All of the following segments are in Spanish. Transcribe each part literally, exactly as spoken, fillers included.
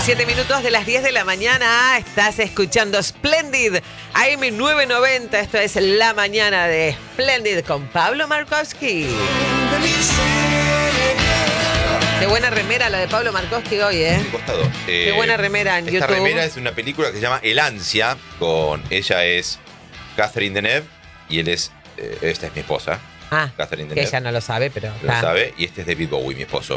siete minutos de las diez de la mañana. Estás escuchando Splendid A M novecientos noventa. Esto es La Mañana de Splendid con Pablo Markowski. Qué buena remera la de Pablo Markowski hoy, ¿eh? Un costado. Qué Eh, buena remera en esta YouTube. Esta remera es una película que se llama El Ansia. Con ella es Catherine Deneuve y él es... Eh, esta es mi esposa. Ah, Catherine que Deneuve. ella no lo sabe, pero Lo sabe. Y este es David Bowie, mi esposo.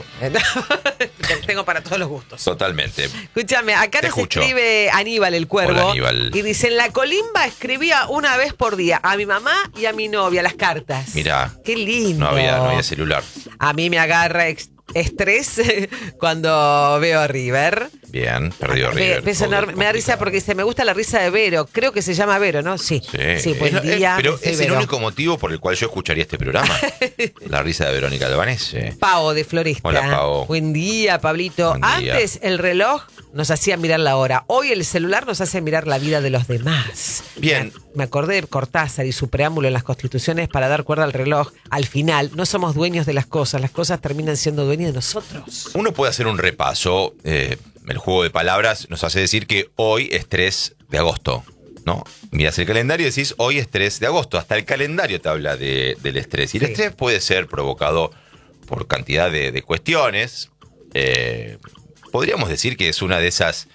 Tengo para todos los gustos. Totalmente. Escúchame, acá Te nos escucho. escribe Aníbal el Cuervo. Hola, Aníbal. Y dice, en la colimba escribía una vez por día a mi mamá y a mi novia las cartas. Mirá. Qué lindo. No había, no había celular. A mí me agarra ex- estrés cuando veo a River. Bien, perdió Me, River. beso enorme. Me da risa porque dice, me gusta la risa de Vero. Creo que se llama Vero, ¿no? Sí. Sí, Sí, buen Es- es- día. pero soy es el Vero. único motivo por el cual yo escucharía este programa. La risa de Verónica Albanese. Pau de Florista. Hola, Pau. Buen día, Pablito. Buen día. Antes el reloj nos hacía mirar la hora. Hoy el celular nos hace mirar la vida de los demás. Bien. Me, me acordé de Cortázar y su preámbulo en las constituciones para dar cuerda al reloj. Al final, no somos dueños de las cosas. Las cosas terminan siendo dueñas de nosotros. Uno puede hacer un repaso. Eh, el juego de palabras nos hace decir que hoy es tres de agosto, ¿no? Miras el calendario y decís, hoy es tres de agosto. Hasta el calendario te habla de, del estrés. Y el Sí. estrés puede ser provocado por cantidad de, de cuestiones. Eh, podríamos decir que es una de esas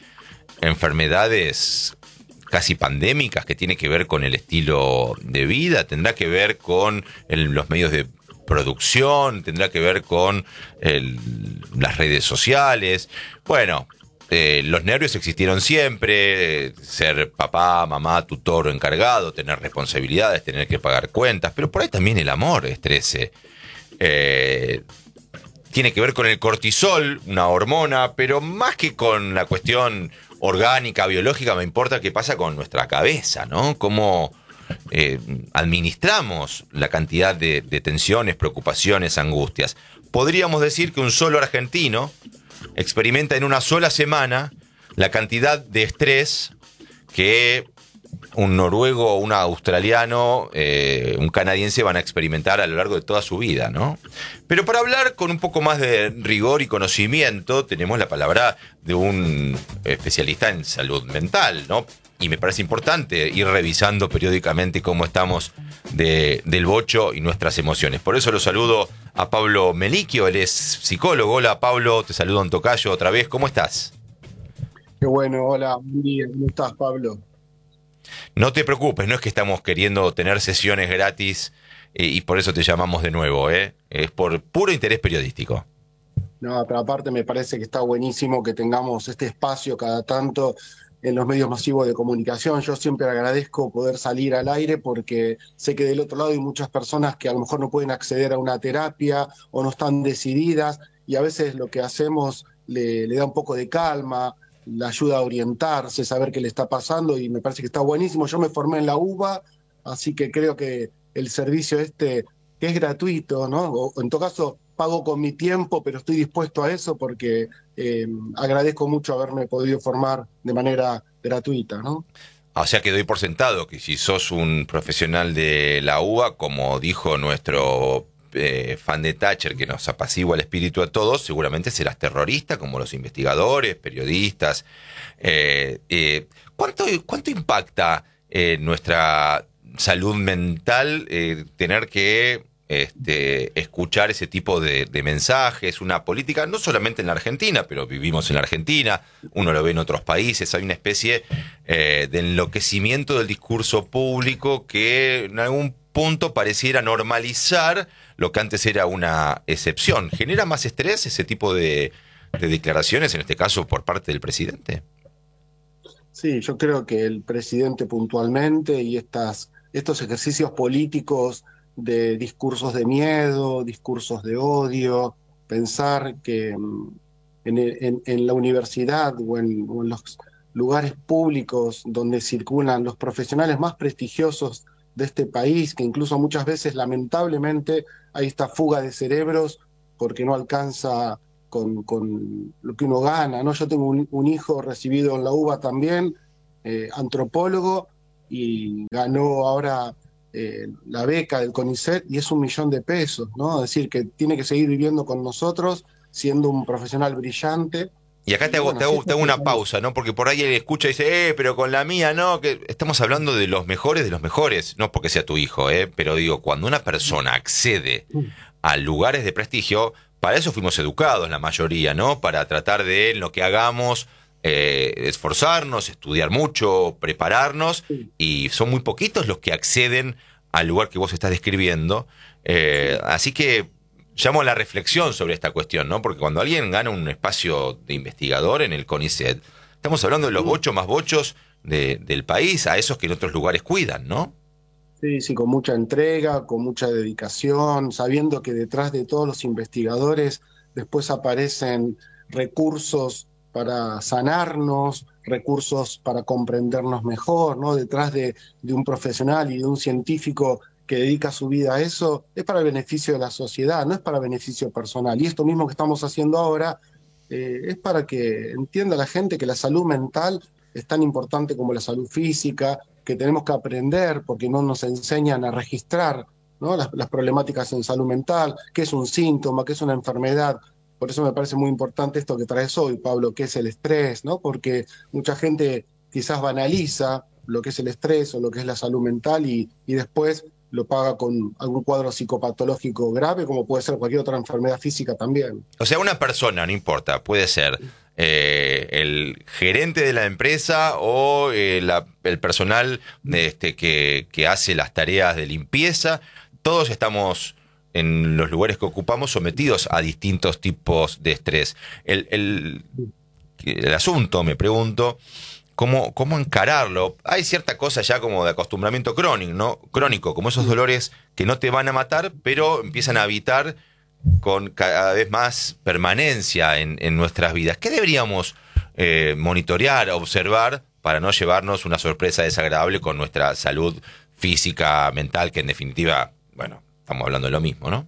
enfermedades casi pandémicas que tiene que ver con el estilo de vida, tendrá que ver con el- los medios de producción, tendrá que ver con el- las redes sociales. Bueno, eh, los nervios existieron siempre, eh, ser papá, mamá, tutor o encargado, tener responsabilidades, tener que pagar cuentas, pero por ahí también el amor estrese. Eh, tiene que ver con el cortisol, una hormona, pero más que con la cuestión orgánica, biológica, me importa qué pasa con nuestra cabeza, ¿no? Cómo eh, administramos la cantidad de, de tensiones, preocupaciones, angustias. Podríamos decir que un solo argentino experimenta en una sola semana la cantidad de estrés que un noruego, un australiano, eh, un canadiense van a experimentar a lo largo de toda su vida, ¿no? Pero para hablar con un poco más de rigor y conocimiento, tenemos la palabra de un especialista en salud mental, ¿no? Y me parece importante ir revisando periódicamente cómo estamos de, del bocho y nuestras emociones. Por eso lo saludo a Pablo Meliquio, él es psicólogo. Hola, Pablo, te saludo en tocayo otra vez. ¿Cómo estás? Qué bueno, hola, buen día, ¿cómo estás, Pablo? No te preocupes, no es que estamos queriendo tener sesiones gratis eh, y por eso te llamamos de nuevo, ¿eh? Es por puro interés periodístico. No, pero aparte me parece que está buenísimo que tengamos este espacio cada tanto en los medios masivos de comunicación. Yo siempre agradezco poder salir al aire porque sé que del otro lado hay muchas personas que a lo mejor no pueden acceder a una terapia o no están decididas y a veces lo que hacemos le, le da un poco de calma, le ayuda a orientarse, saber qué le está pasando y me parece que está buenísimo. Yo me formé en la UBA, así que creo que el servicio este, que es gratuito, ¿no? O en todo caso pago con mi tiempo, pero estoy dispuesto a eso porque eh, agradezco mucho haberme podido formar de manera gratuita, ¿no? O sea que doy por sentado que si sos un profesional de la U B A, como dijo nuestro eh, fan de Thatcher, que nos apacigua el espíritu a todos, seguramente serás terrorista, como los investigadores, periodistas. Eh, eh, ¿cuánto, ¿Cuánto impacta eh, nuestra salud mental eh, tener que Este, escuchar ese tipo de, de mensajes, una política, no solamente en la Argentina, pero vivimos en la Argentina, uno lo ve en otros países, hay una especie eh, de enloquecimiento del discurso público que en algún punto pareciera normalizar lo que antes era una excepción. ¿Genera más estrés ese tipo de, de declaraciones, en este caso por parte del presidente? Sí, yo creo que el presidente puntualmente y estas, estos ejercicios políticos de discursos de miedo, discursos de odio, pensar que mm, en, el- en- en la universidad o en, o en los lugares públicos donde circulan los profesionales más prestigiosos de este país, que incluso muchas veces lamentablemente hay esta fuga de cerebros porque no alcanza con, con lo que uno gana, ¿no? Yo tengo un, un hijo recibido en la UBA también, eh, antropólogo, y ganó ahora eh, la beca del CONICET y es un millón de pesos, ¿no? Es decir, que tiene que seguir viviendo con nosotros, siendo un profesional brillante, Y acá te Y hago, bueno, te así hago, te está hago una funcionando. pausa, ¿no? Porque por ahí él escucha y dice, eh, pero con la mía no, que estamos hablando de los mejores de los mejores, no porque sea tu hijo, eh, pero digo, cuando una persona accede a lugares de prestigio, para eso fuimos educados la mayoría, ¿no? Para tratar de, en lo que hagamos, eh, esforzarnos, estudiar mucho, prepararnos, y son muy poquitos los que acceden al lugar que vos estás describiendo. Eh, así que llamo a la reflexión sobre esta cuestión, ¿no? Porque cuando alguien gana un espacio de investigador en el CONICET, estamos hablando de los bochos más bochos de, del país, a esos que en otros lugares cuidan, ¿no? Sí, sí, con mucha entrega, con mucha dedicación, sabiendo que detrás de todos los investigadores después aparecen recursos para sanarnos, recursos para comprendernos mejor, ¿no? Detrás de, de un profesional y de un científico que dedica su vida a eso, es para el beneficio de la sociedad, no es para beneficio personal. Y esto mismo que estamos haciendo ahora eh, es para que entienda la gente que la salud mental es tan importante como la salud física, que tenemos que aprender porque no nos enseñan a registrar, ¿no? las, las problemáticas en salud mental, qué es un síntoma, qué es una enfermedad. Por eso me parece muy importante esto que traes hoy, Pablo, que es el estrés, ¿no? Porque mucha gente quizás banaliza lo que es el estrés o lo que es la salud mental y, y después lo paga con algún cuadro psicopatológico grave, como puede ser cualquier otra enfermedad física también. O sea, una persona, no importa, puede ser eh, el gerente de la empresa o eh, la, el personal este, que, que hace las tareas de limpieza. Todos estamos en los lugares que ocupamos sometidos a distintos tipos de estrés. El, el, el asunto, me pregunto, ¿cómo, cómo encararlo? Hay cierta cosa ya como de acostumbramiento crónico, ¿no? Crónico, como esos dolores que no te van a matar, pero empiezan a habitar con cada vez más permanencia en, en nuestras vidas. ¿Qué deberíamos eh, monitorear, observar para no llevarnos una sorpresa desagradable con nuestra salud física, mental, que en definitiva, bueno, estamos hablando de lo mismo, ¿no?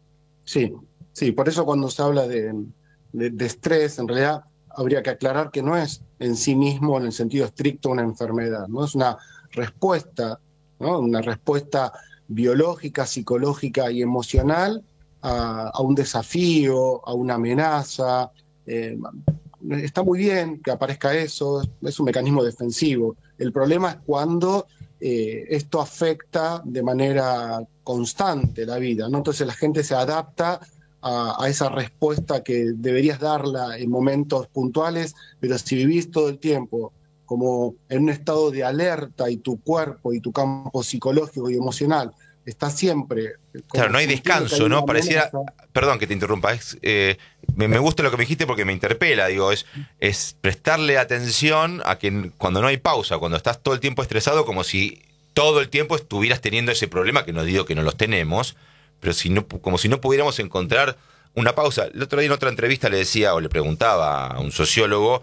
Sí, sí, por eso cuando se habla de, de, de estrés, en realidad habría que aclarar que no es en sí mismo, en el sentido estricto, una enfermedad, ¿no? Es una respuesta, ¿no? Una respuesta biológica, psicológica y emocional a, a un desafío, a una amenaza. Eh, está muy bien que aparezca eso, es un mecanismo defensivo. El problema es cuando eh, esto afecta de manera constante la vida, ¿no? Entonces la gente se adapta a, a esa respuesta que deberías darla en momentos puntuales, pero si vivís todo el tiempo como en un estado de alerta y tu cuerpo y tu campo psicológico y emocional está siempre... Claro, no hay descanso, ¿no? Pareciera... amenaza. Perdón que te interrumpa, es, eh, me, me gusta lo que me dijiste porque me interpela, digo, es, es prestarle atención a que cuando no hay pausa, cuando estás todo el tiempo estresado, como si todo el tiempo estuvieras teniendo ese problema, que no digo que no los tenemos, pero si no, como si no pudiéramos encontrar una pausa. El otro día en otra entrevista le decía o le preguntaba a un sociólogo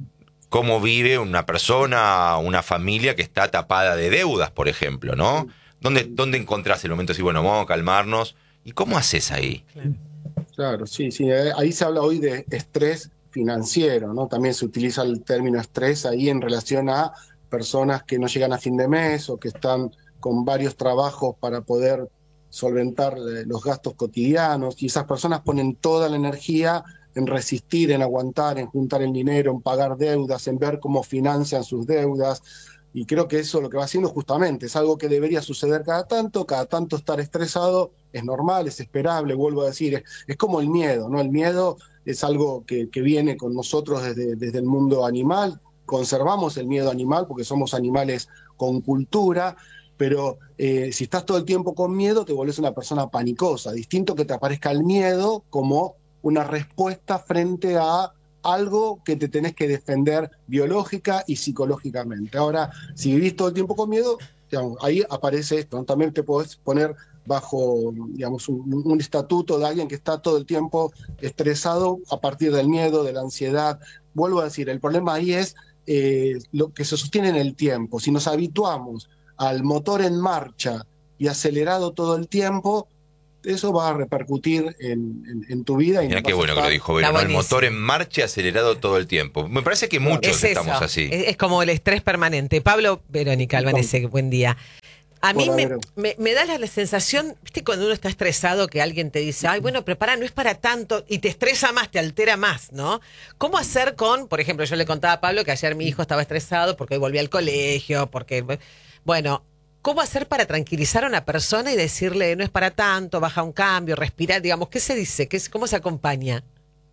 cómo vive una persona, una familia que está tapada de deudas, por ejemplo, ¿no? ¿Dónde, dónde encontrás el momento de decir, bueno, vamos a calmarnos? ¿Y cómo haces ahí? Claro, sí, sí. Ahí se habla hoy de estrés financiero, ¿no? También se utiliza el término estrés ahí en relación a personas que no llegan a fin de mes o que están con varios trabajos para poder solventar los gastos cotidianos, y esas personas ponen toda la energía en resistir, en aguantar, en juntar el dinero, en pagar deudas, en ver cómo financian sus deudas. Y creo que eso lo que va haciendo justamente es algo que debería suceder cada tanto, cada tanto estar estresado es normal, es esperable, vuelvo a decir, es, es como el miedo, ¿no? El miedo es algo que, que viene con nosotros desde, desde el mundo animal, conservamos el miedo animal porque somos animales con cultura, pero eh, si estás todo el tiempo con miedo te vuelves una persona panicosa, distinto que te aparezca el miedo como una respuesta frente a algo que te tenés que defender biológica y psicológicamente. Ahora, si vivís todo el tiempo con miedo, digamos, ahí aparece esto, ¿no? También te podés poner bajo, digamos, un, un estatuto de alguien que está todo el tiempo estresado a partir del miedo, de la ansiedad. Vuelvo a decir, el problema ahí es eh, lo que se sostiene en el tiempo. Si nos habituamos al motor en marcha y acelerado todo el tiempo, eso va a repercutir en, en, en tu vida. Y Mira qué bueno que lo dijo Vero, ¿no? El motor en marcha acelerado todo el tiempo. Me parece que muchos es estamos eso, así. Es, es como el estrés permanente. Pablo, Verónica Albanese, buen día. A mí Hola, me, Vero. me, me da la, la sensación, viste, cuando uno está estresado, que alguien te dice, ay, bueno, prepara, no es para tanto, y te estresa más, te altera más, ¿no? ¿Cómo hacer con, por ejemplo, yo le contaba a Pablo que ayer mi hijo estaba estresado porque hoy volví al colegio, porque, bueno, ¿cómo hacer para tranquilizar a una persona y decirle, no es para tanto, baja un cambio, respirar, digamos, ¿qué se dice? ¿Qué es, cómo se acompaña?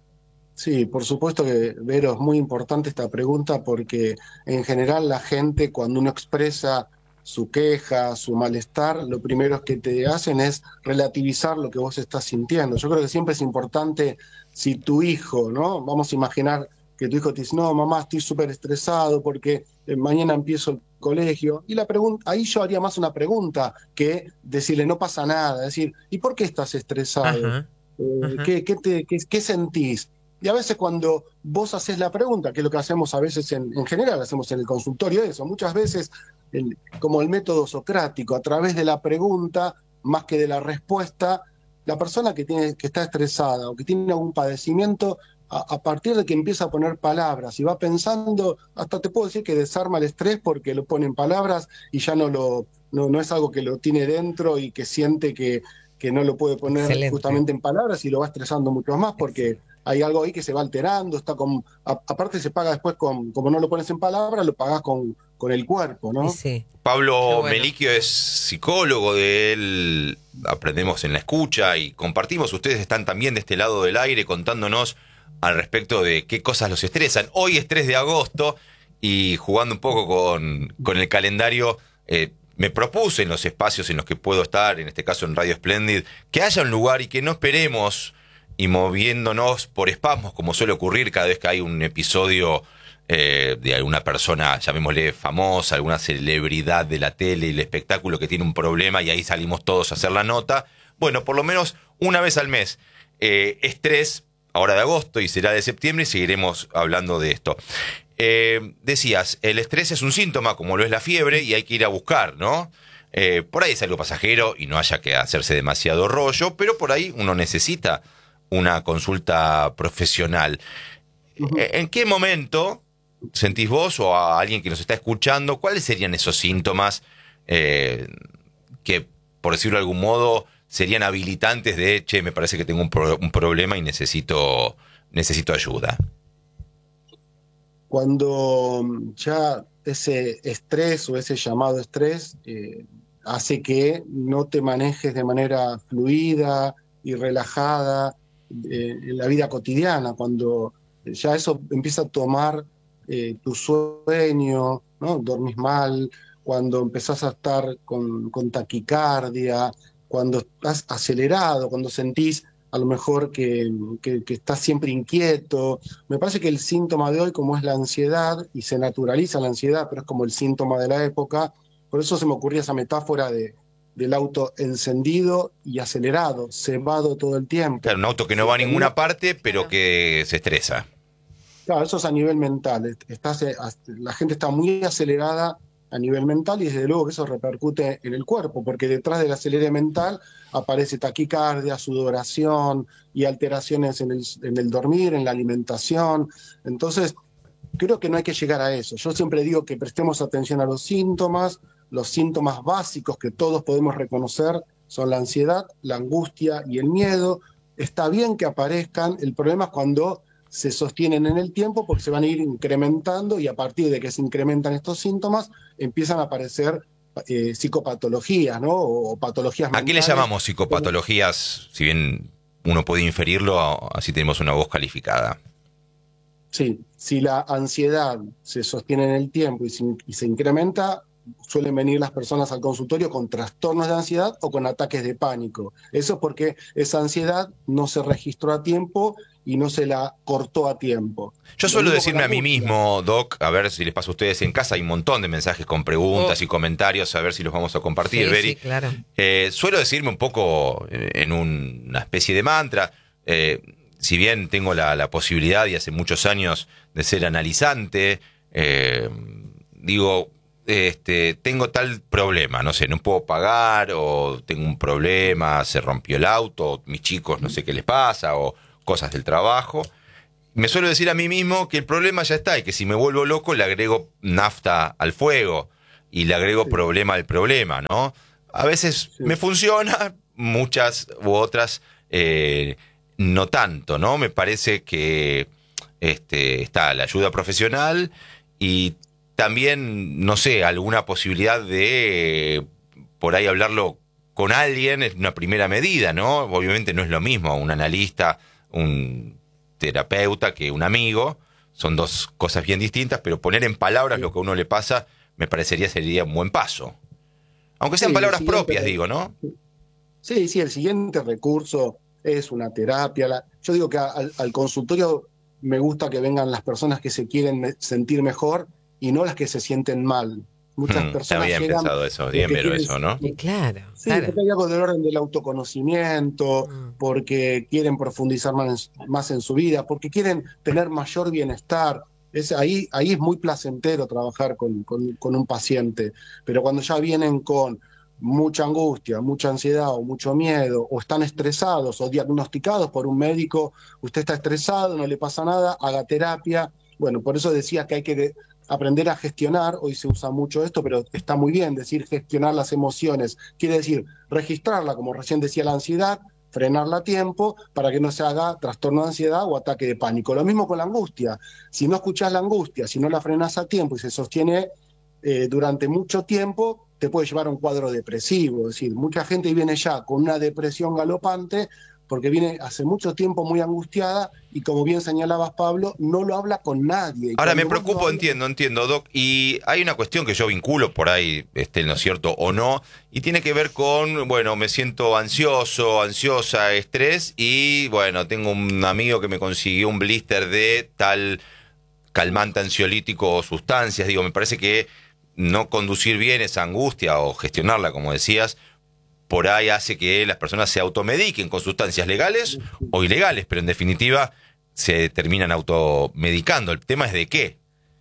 Sí, por supuesto que, Vero, es muy importante esta pregunta porque en general la gente cuando uno expresa su queja, su malestar, lo primero que te hacen es relativizar lo que vos estás sintiendo. Yo creo que siempre es importante si tu hijo, ¿no? Vamos a imaginar que tu hijo te dice, no, mamá, estoy súper estresado porque eh, mañana empiezo el colegio. Y la pregunta, ahí yo haría más una pregunta que decirle, no pasa nada. Es decir, ¿y por qué estás estresado? Ajá, Eh, ajá. ¿qué, qué te, qué, qué sentís? Y a veces cuando vos haces la pregunta, que es lo que hacemos a veces en, en general, hacemos en el consultorio eso, muchas veces el- como el método socrático, a través de la pregunta, más que de la respuesta, la persona que, tiene, que está estresada o que tiene algún padecimiento, a, a partir de que empieza a poner palabras y va pensando, hasta te puedo decir que desarma el estrés porque lo pone en palabras y ya no, lo, no, no es algo que lo tiene dentro y que siente que, que no lo puede poner Excelente, justamente en palabras y lo va estresando mucho más porque excelente. hay algo ahí que se va alterando, está con, a- aparte se paga después con, como no lo pones en palabras, lo pagas con, con el cuerpo, Y ¿no? sí, qué Pablo bueno. Meliquio es psicólogo, de él aprendemos en la escucha y compartimos. Ustedes están también de este lado del aire contándonos al respecto de qué cosas los estresan. Hoy es tres de agosto y jugando un poco con, con el calendario, eh, me propuse en los espacios en los que puedo estar, en este caso en Radio Splendid, que haya un lugar y que no esperemos y moviéndonos por espasmos, como suele ocurrir cada vez que hay un episodio eh, de alguna persona, llamémosle famosa, alguna celebridad de la tele y el espectáculo que tiene un problema y ahí salimos todos a hacer la nota. Bueno, por lo menos una vez al mes. Eh, estrés, ahora de agosto y será de septiembre y seguiremos hablando de esto. Eh, decías, el estrés es un síntoma como lo es la fiebre y hay que ir a buscar, ¿no? Eh, por ahí es algo pasajero y no haya que hacerse demasiado rollo, pero por ahí uno necesita una consulta profesional. Ujú. ¿En qué momento sentís vos o a alguien que nos está escuchando, cuáles serían esos síntomas eh, que, por decirlo de algún modo, serían habilitantes de, che, me parece que tengo un, pro- un problema y necesito, necesito ayuda? Cuando mm, ya ese estrés o ese llamado estrés eh, hace que no te manejes de manera fluida y relajada eh, en la vida cotidiana, cuando ya eso empieza a tomar eh, tu sueño, ¿no? Dormís mal, cuando empezás a estar con, con taquicardia, cuando estás acelerado, cuando sentís a lo mejor que, que, que estás siempre inquieto. Me parece que el síntoma de hoy, como es la ansiedad, y se naturaliza la ansiedad, pero es como el síntoma de la época, por eso se me ocurría esa metáfora de, del auto encendido y acelerado, cebado todo el Claro, tiempo. un auto que no Se va a termina, ninguna parte, pero Claro. que se estresa. claro, eso es a nivel mental. Estás, eh, la gente está muy acelerada a nivel mental y desde luego que eso repercute en el cuerpo, porque detrás del acelere mental aparece taquicardia, sudoración y alteraciones en el, en el dormir, en la alimentación. Entonces, creo que no hay que llegar a eso. Yo siempre digo que prestemos atención a los síntomas. Los síntomas básicos que todos podemos reconocer son la ansiedad, la angustia y el miedo. Está bien que aparezcan, el problema es cuando se sostienen en el tiempo porque se van a ir incrementando y a partir de que se incrementan estos síntomas empiezan a aparecer eh, psicopatologías, ¿no? O, o patologías ¿A qué le mentales. llamamos psicopatologías? Si bien uno puede inferirlo, así tenemos una voz calificada. Sí, si la ansiedad se sostiene en el tiempo y se, y se incrementa, suelen venir las personas al consultorio con trastornos de ansiedad o con ataques de pánico. Eso es porque esa ansiedad no se registró a tiempo y no se la cortó a tiempo. Yo Lo suelo mismo con la decirme a mí angustia. mismo, Doc, a ver si les pasa a ustedes en casa, hay un montón de mensajes con Oh, preguntas y comentarios, a ver si los vamos a compartir, sí, sí, Beri. claro. Eh, suelo decirme un poco eh, en un- una especie de mantra, eh, si bien tengo la, la posibilidad y hace muchos años de ser analizante, eh, digo, este, tengo tal problema, no sé, no puedo pagar, o tengo un problema, se rompió el auto, mis chicos no sé qué les pasa, o cosas del trabajo. Me suelo decir a mí mismo que el problema ya está y que si me vuelvo loco le agrego nafta al fuego. y le agrego Sí. problema al problema, ¿no? A veces Sí. me funciona, muchas u otras eh, no tanto, ¿no? Me parece que este, está la ayuda profesional y también, no sé, alguna posibilidad de eh, por ahí hablarlo con alguien es una primera medida, ¿no? Obviamente no es lo mismo un analista, un terapeuta que un amigo, son dos cosas bien distintas, pero poner en palabras Sí. lo que a uno le pasa me parecería sería un buen paso. Aunque sean Sí, el palabras siguiente, propias, digo, ¿no? sí, sí, el siguiente recurso es una terapia. La- yo digo que a- al, al consultorio me gusta que vengan las personas que se quieren me- sentir mejor y no las que se sienten mal. Muchas Hmm, está personas bien llegan pensado eso, bien porque pero quieren, eso, ¿no? Y claro, sí, claro. porque hay algo del orden del autoconocimiento, Mm. porque quieren profundizar más, más en su vida, porque quieren tener mayor bienestar. Es, ahí, ahí es muy placentero trabajar con, con, con un paciente, pero cuando ya vienen con mucha angustia, mucha ansiedad o mucho miedo, o están estresados o diagnosticados por un médico, usted está estresado, no le pasa nada, haga terapia. Bueno, por eso decía que hay que aprender a gestionar, hoy se usa mucho esto, pero está muy bien decir gestionar las emociones, quiere decir registrarla, como recién decía, la ansiedad, frenarla a tiempo para que no se haga trastorno de ansiedad o ataque de pánico. Lo mismo con la angustia, si no escuchás la angustia, si no la frenas a tiempo y se sostiene eh, durante mucho tiempo, te puede llevar a un cuadro depresivo, es decir, mucha gente viene ya con una depresión galopante porque viene hace mucho tiempo muy angustiada y como bien señalabas, Pablo, no lo habla con nadie. Y Ahora me cuando vos lo preocupo, hablas, entiendo, entiendo, Doc, y hay una cuestión que yo vinculo por ahí, este, ¿no es cierto? O no, y tiene que ver con, bueno, me siento ansioso, ansiosa, estrés, y bueno, tengo un amigo que me consiguió un blister de tal calmante ansiolítico o sustancias, digo, me parece que no conducir bien esa angustia o gestionarla, como decías, por ahí hace que las personas se automediquen con sustancias legales o ilegales, pero en definitiva se terminan automedicando. El tema es de qué.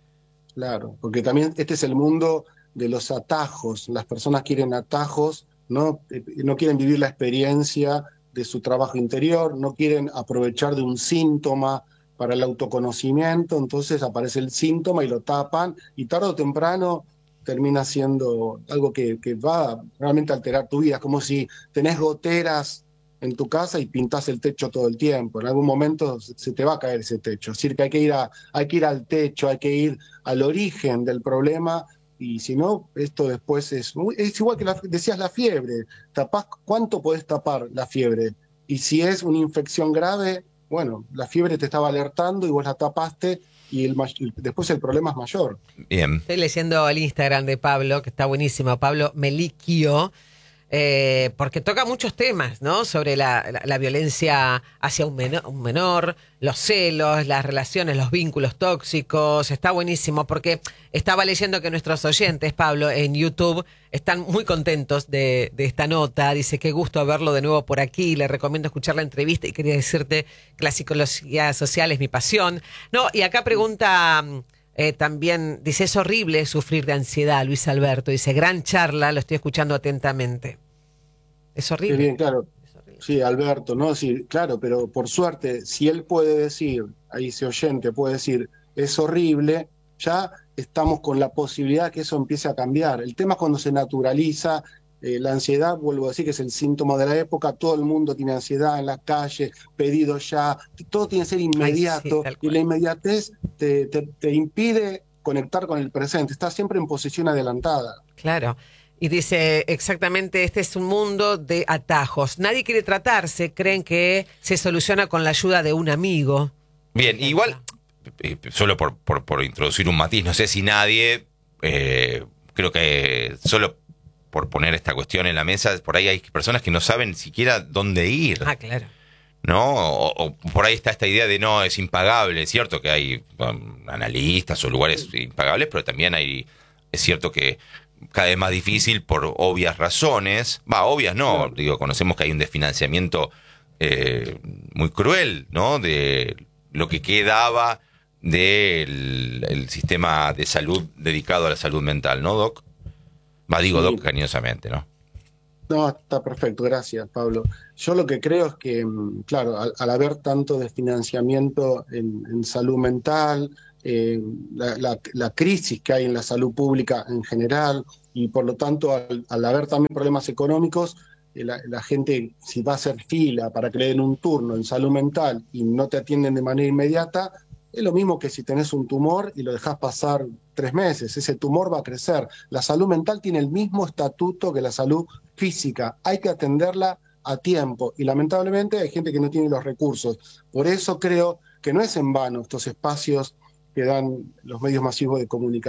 claro, porque también este es el mundo de los atajos. Las personas quieren atajos, ¿no? Eh, no quieren vivir la experiencia de su trabajo interior, no quieren aprovechar de un síntoma para el autoconocimiento, entonces aparece el síntoma y lo tapan y tarde o temprano termina siendo algo que, que va realmente a alterar tu vida. Es como si tenés goteras en tu casa y pintás el techo todo el tiempo. En algún momento se te va a caer ese techo. Es decir, que hay que ir, a, hay que ir al techo, hay que ir al origen del problema y si no, esto después es, muy, es igual que la, decías la fiebre, tapás, ¿cuánto podés tapar la fiebre? Y si es una infección grave, bueno, la fiebre te estaba alertando y vos la tapaste y el, después el problema es mayor. Bien. Estoy leyendo el Instagram de Pablo, que está buenísimo, Pablo Meliquio, eh, porque toca muchos temas, ¿no? Sobre la, la, la violencia hacia un menor, un menor, los celos, las relaciones, los vínculos tóxicos. Está buenísimo porque estaba leyendo que nuestros oyentes, Pablo, en YouTube están muy contentos de, de esta nota. Dice, qué gusto verlo de nuevo por aquí. Le recomiendo escuchar la entrevista y quería decirte que la psicología social es mi pasión. No, y acá pregunta... Eh, también dice, es horrible sufrir de ansiedad, Luis Alberto. Dice, gran charla, lo estoy escuchando atentamente. Es Qué horrible. bien, claro. Es horrible. Sí, Alberto, ¿no? Sí, claro, pero por suerte, si él puede decir, ahí ese oyente puede decir, es horrible, ya estamos con la posibilidad que eso empiece a cambiar. El tema es cuando se naturaliza, eh, la ansiedad, vuelvo a decir que es el síntoma de la época, todo el mundo tiene ansiedad en la calle, pedido ya, todo tiene que ser Ay, sí, inmediato tal y la cual. inmediatez te, te, te impide conectar con el presente, estás siempre en posición adelantada. Claro. Y dice exactamente, este es un mundo de atajos. Nadie quiere tratarse, creen que se soluciona con la ayuda de un amigo. Bien, Ejemplo. igual, eh, solo por, por, por introducir un matiz, no sé si nadie, eh, creo que solo por poner esta cuestión en la mesa, por ahí hay personas que no saben siquiera dónde ir, Ah, claro. ¿no? O, o por ahí está esta idea de no, es impagable, es cierto que hay um, analistas o lugares impagables, pero también hay, es cierto que cada vez más difícil por obvias razones, va, obvias no, Claro. digo, conocemos que hay un desfinanciamiento eh, muy cruel, ¿no? De lo que quedaba del el sistema de salud dedicado a la salud mental, ¿no, Doc? Va, digo, Sí. Doc, cariñosamente, ¿no? No, está perfecto, gracias, Pablo. Yo lo que creo es que, mm, claro, al, al haber tanto desfinanciamiento en, en salud mental, eh, la, la- la crisis que hay en la salud pública en general, y por lo tanto, al, al haber también problemas económicos, eh, la, la gente, si va a hacer fila para que le den un turno en salud mental y no te atienden de manera inmediata, es lo mismo que si tenés un tumor y lo dejás pasar tres meses, ese tumor va a crecer. La salud mental tiene el mismo estatuto que la salud física, hay que atenderla a tiempo y lamentablemente hay gente que no tiene los recursos. Por eso creo que no es en vano estos espacios que dan los medios masivos de comunicación.